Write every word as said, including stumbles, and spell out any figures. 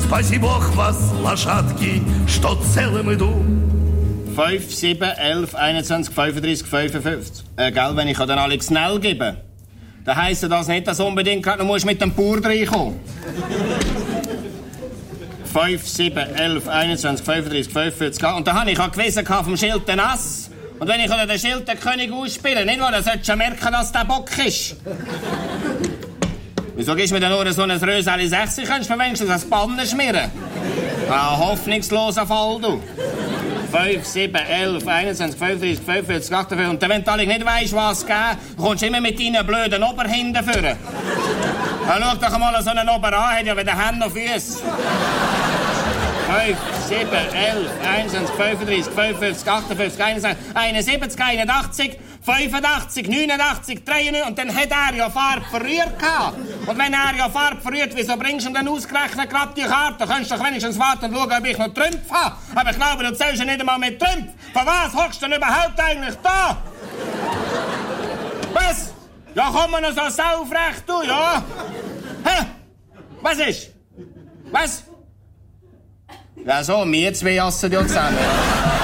Спаси Бог вас, лошадки, что целым иду. fünf, sieben, elf, einundzwanzig, fünfunddreißig, fünfundfünfzig. Äh, gell, wenn ich dann alle schnell gebe, dann heisst das nicht, dass unbedingt gerade noch mit dem Bauer reinkommen. fünf, sieben, elf, einundzwanzig, fünfunddreißig, fünfundvierzig. Und da habe ich auch gewesen vom Schild den Ass. Und wenn ich unter den Schild den König ausspiele, nicht wahr, dann solltest du schon merken, dass der Bock ist. Wieso gibst du mir denn nur so ein Röseli sechs? Könntest du mir wenigstens das Bannen schmieren? Ein hoffnungsloser Fall, du. fünf, sieben, elf, einundzwanzig, fünfunddreißig, fünfundvierzig, achtundvierzig. Und wenn du nicht weisst, was geben, kommst du immer mit deinen blöden Ober hinten führen. Ja, schau doch mal so einen Ober an, hat ja weder Hände noch Füße. fünf, sieben, elf, einundzwanzig, fünfunddreißig, fünfundfünfzig, achtundfünfzig, einundzwanzig, einundsiebzig, einundachtzig, fünfundachtzig, neunundachtzig, dreiundneunzig. Und dann hat er ja Farbe verrührt gehabt. Und wenn er ja Farbe verrührt, wieso bringst du ihm dann ausgerechnet gerade die Karte? Du könntest doch wenigstens warten und schauen, ob ich noch Trümpfe habe. Aber ich glaube, du zählst ja nicht einmal mit Trümpfen. Von was hockst du denn überhaupt eigentlich da? Was? Ja, komm mal noch so saufrecht, du, ja? Hä? Was ist? Was? Ja, so, wir zwei essen ja zusammen.